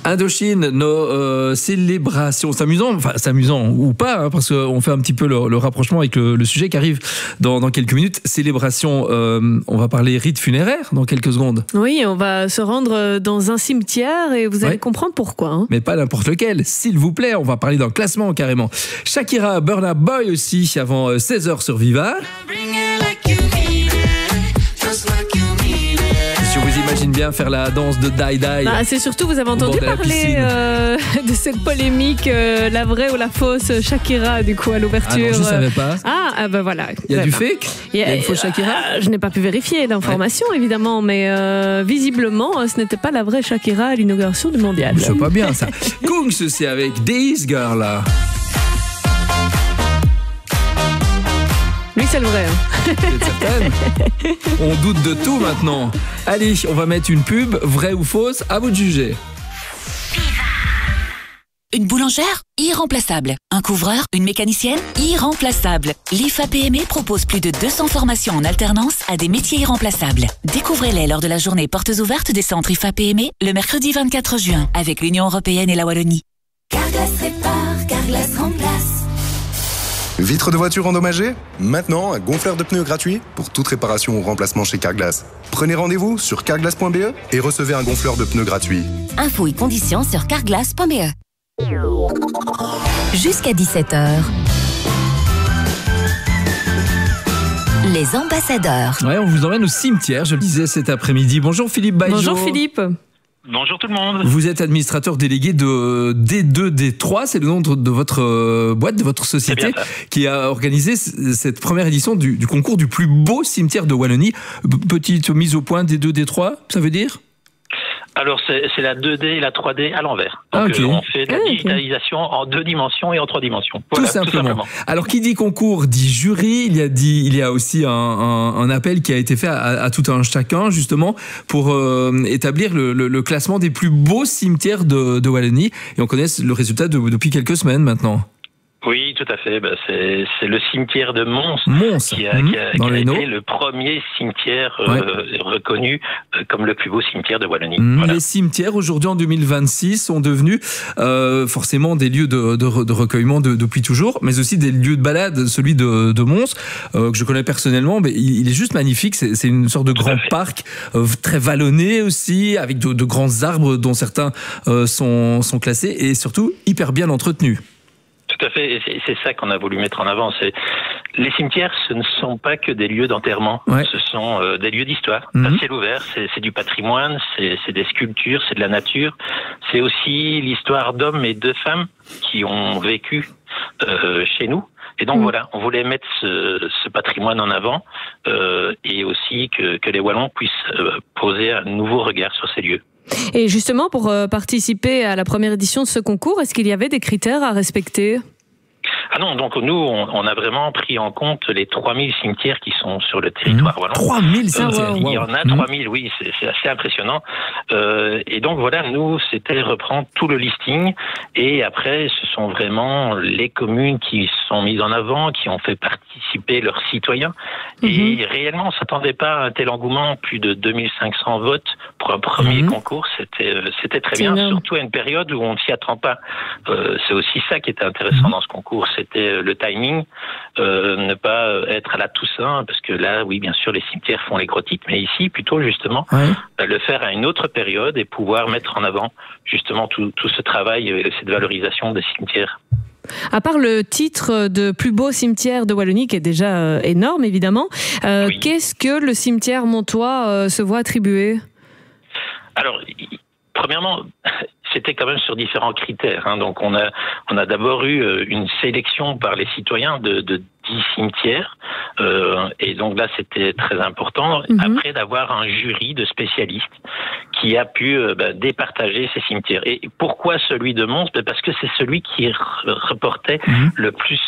Indochine, nos célébrations. C'est amusant, enfin c'est amusant ou pas, hein, parce qu'on fait un petit peu le rapprochement avec le sujet qui arrive dans quelques minutes. Célébration, on va parler rite funéraire dans quelques secondes. Oui, on va se rendre dans un cimetière et vous allez comprendre pourquoi. Hein. Mais pas n'importe lequel, s'il vous plaît, on va parler d'un classement carrément. Shakira, Burna Boy aussi, avant 16h sur Viva. J'imagine bien faire la danse de Die Die. C'est surtout, vous avez entendu parler de cette polémique, la vraie ou la fausse Shakira, du coup, à l'ouverture. Ah non, je ne savais pas. Ben voilà. Il y a du fake? Il y a une fausse Shakira? Je n'ai pas pu vérifier l'information, évidemment, mais visiblement, ce n'était pas la vraie Shakira à l'inauguration du mondial. C'est pas bien, ça. Kungs aussi avec Days Girl, là. Lui, c'est le vrai. Vous êtes certaine? On doute de tout maintenant. Allez, on va mettre une pub, vraie ou fausse, à vous de juger. Une boulangère? Irremplaçable. Un couvreur? Une mécanicienne? Irremplaçable. L'IFA PME propose plus de 200 formations en alternance à des métiers irremplaçables. Découvrez-les lors de la journée portes ouvertes des centres IFA PME le mercredi 24 juin avec l'Union européenne et la Wallonie. Carglass répare, Carglass remplace. Vitre de voiture endommagée? Maintenant, un gonfleur de pneus gratuit pour toute réparation ou remplacement chez Carglass. Prenez rendez-vous sur carglass.be et recevez un gonfleur de pneus gratuit. Infos et conditions sur carglass.be. Jusqu'à 17h. Les ambassadeurs. Ouais, on vous emmène au cimetière, je le disais cet après-midi. Bonjour Philippe Baïjo. Bonjour Philippe. Bonjour tout le monde. Vous êtes administrateur délégué de D2, D3, c'est le nom de votre boîte, de votre société, qui a organisé cette première édition du concours du plus beau cimetière de Wallonie. Petite mise au point, D2, D3, ça veut dire ? Alors c'est la 2D et la 3D à l'envers. Donc on fait de la digitalisation en 2 dimensions et en 3 dimensions. Voilà, tout simplement. Alors qui dit concours dit jury, il y a aussi un appel qui a été fait à tout un chacun justement pour établir le classement des plus beaux cimetières de Wallonie, et on connaît le résultat depuis quelques semaines maintenant. Oui, tout à fait. C'est le cimetière de Mons qui a été le premier cimetière reconnu comme le plus beau cimetière de Wallonie. Voilà. Les cimetières, aujourd'hui en 2026, sont devenus forcément des lieux de recueillement depuis toujours, mais aussi des lieux de balade. Celui de Mons, que je connais personnellement, mais il est juste magnifique. C'est une sorte de grand parc, très vallonné aussi, avec de grands arbres dont certains sont classés, et surtout hyper bien entretenus. Tout à fait, et c'est ça qu'on a voulu mettre en avant. Les cimetières, ce ne sont pas que des lieux d'enterrement, ce sont des lieux d'histoire, à ciel ouvert, c'est du patrimoine, c'est des sculptures, c'est de la nature, c'est aussi l'histoire d'hommes et de femmes qui ont vécu chez nous. Et donc voilà, on voulait mettre ce patrimoine en avant et aussi que les Wallons puissent poser un nouveau regard sur ces lieux. Et justement, pour participer à la première édition de ce concours, est-ce qu'il y avait des critères à respecter ? Ah non, donc nous, on a vraiment pris en compte les 3000 cimetières qui sont sur le territoire wallon. 3000 cimetières Il y en a 3000, oui, c'est assez impressionnant. Et donc voilà, nous, c'était reprendre tout le listing. Et après, ce sont vraiment les communes qui sont mises en avant, qui ont fait participer leurs citoyens. Et réellement, on ne s'attendait pas à un tel engouement, plus de 2500 votes pour un premier concours. C'était très bien, surtout à une période où on ne s'y attend pas. C'est aussi ça qui était intéressant dans ce concours. C'était le timing, ne pas être à la Toussaint, parce que là, oui, bien sûr, les cimetières font les gros titres, mais ici, plutôt justement, le faire à une autre période et pouvoir mettre en avant justement tout ce travail et cette valorisation des cimetières. À part le titre de plus beau cimetière de Wallonie, qui est déjà énorme, évidemment, qu'est-ce que le cimetière montois se voit attribuer ? Alors, premièrement, c'était quand même sur différents critères. Donc on a d'abord eu une sélection par les citoyens de 10 cimetières. Et donc là, c'était très important. Après, d'avoir un jury de spécialistes qui a pu départager ces cimetières. Et pourquoi celui de Mons ? Parce que c'est celui qui reportait le plus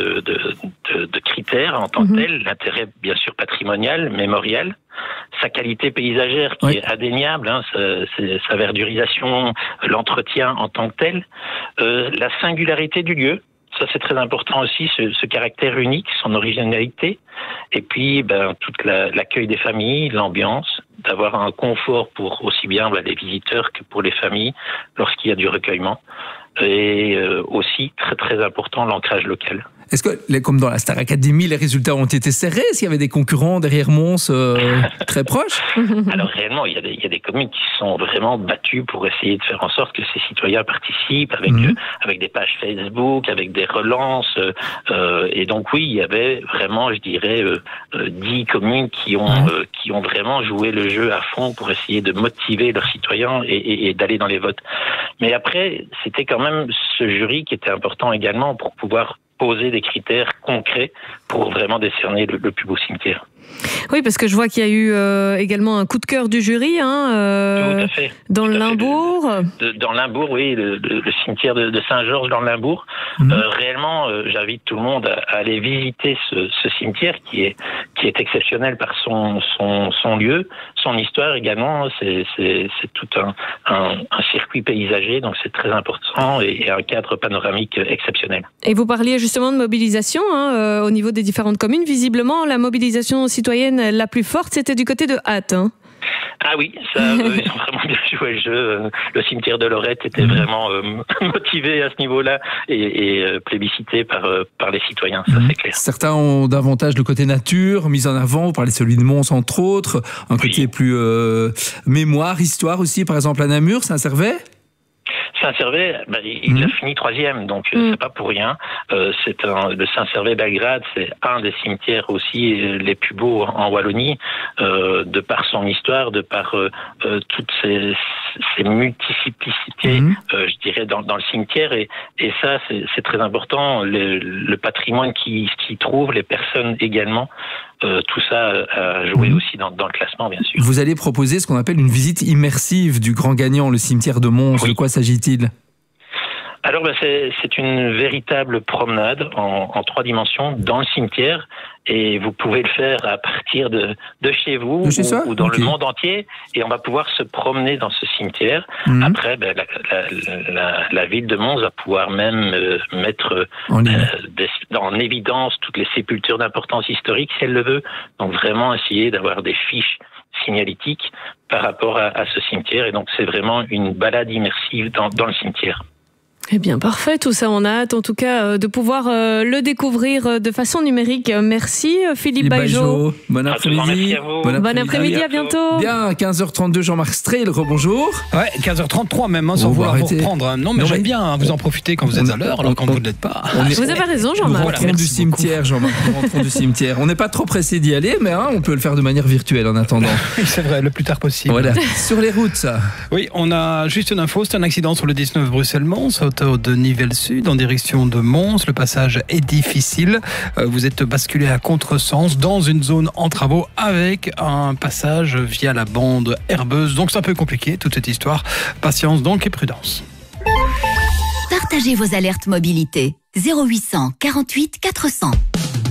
de critères en tant que tel. L'intérêt, bien sûr, patrimonial, mémorial. Sa qualité paysagère qui est indéniable, sa verdurisation, l'entretien en tant que tel, la singularité du lieu, Ça, c'est très important aussi, ce caractère unique, son originalité. Et puis, toute l'accueil des familles, l'ambiance, d'avoir un confort pour aussi bien les visiteurs que pour les familles lorsqu'il y a du recueillement. Et aussi, très très important, l'ancrage local. Est-ce que, comme dans la Star Academy, les résultats ont été serrés? Est-ce qu'il y avait des concurrents derrière Mons très proches? Alors réellement, il y a des communes qui se sont vraiment battues pour essayer de faire en sorte que ces citoyens participent avec des pages Facebook, avec des relances. Et donc oui, il y avait vraiment, je dirais, 10 communes qui ont vraiment joué le jeu à fond pour essayer de motiver leurs citoyens et d'aller dans les votes. Mais après, c'était quand même ce jury qui était important également pour pouvoir poser des critères concrets pour vraiment décerner le plus beau cimetière. Oui, parce que je vois qu'il y a eu également un coup de cœur du jury Tout à fait. Dans le Limbourg. Dans Limbourg, oui, le cimetière de Saint-Georges dans le Limbourg. Réellement, j'invite tout le monde à aller visiter ce cimetière qui est exceptionnel par son lieu, son histoire également. C'est tout un circuit paysager, donc c'est très important et un cadre panoramique exceptionnel. Et vous parliez justement de mobilisation au niveau des différentes communes. Visiblement, la mobilisation citoyenne la plus forte, c'était du côté de Ath. Ah oui, ça, ils ont vraiment bien joué le jeu. Le cimetière de Lorette était vraiment motivé à ce niveau-là et plébiscité par les citoyens, ça c'est clair. Certains ont davantage le côté nature mis en avant. Vous parlez de celui de Mons entre autres, un côté plus mémoire, histoire aussi. Par exemple à Namur, Saint-Servais. Saint-Servais, il a fini 3e, donc c'est pas pour rien. Le Saint-Servais-Belgrade, c'est un des cimetières aussi les plus beaux en Wallonie, de par son histoire, de par toutes ces multiplicités, je dirais, dans le cimetière. Et ça, c'est très important. Le patrimoine qui s'y trouve, les personnes également. Tout ça a joué aussi dans le classement, bien sûr. Vous allez proposer ce qu'on appelle une visite immersive du grand gagnant, le cimetière de Mons. Oui. De quoi s'agit-il ? Alors, c'est une véritable promenade en 3 dimensions dans le cimetière. Et vous pouvez le faire à partir de chez vous ou dans le monde entier. Et on va pouvoir se promener dans ce cimetière. Après, la ville de Mons va pouvoir même mettre en évidence toutes les sépultures d'importance historique, si elle le veut. Donc vraiment essayer d'avoir des fiches signalétiques par rapport à ce cimetière. Et donc c'est vraiment une balade immersive dans le cimetière. Eh bien, parfait, tout ça, on a hâte en tout cas de pouvoir le découvrir de façon numérique. Merci Philippe Bailleau. Bon après-midi. Bon après-midi, à bientôt. Bien, 15h32, Jean-Marc Strehl, rebonjour. Ouais, 15h33 même, sans vouloir vous reprendre. Non, mais j'aime bien vous en profiter quand vous êtes à l'heure, alors quand vous ne l'êtes pas. Vous avez raison, Jean-Marc. Nous rentrons du cimetière, Jean-Marc. Nous rentrons du cimetière. On n'est pas trop pressé d'y aller, mais on peut le faire de manière virtuelle en attendant. C'est vrai, le plus tard possible. Voilà. Sur les routes, ça. Oui, on a juste une info, c'est un accident sur le 19 Bruxelles-Mons, de Nivelles Sud en direction de Mons. Le passage est difficile. Vous êtes basculé à contresens dans une zone en travaux avec un passage via la bande herbeuse. Donc c'est un peu compliqué toute cette histoire. Patience donc et prudence. Partagez vos alertes mobilité 0800 48 400.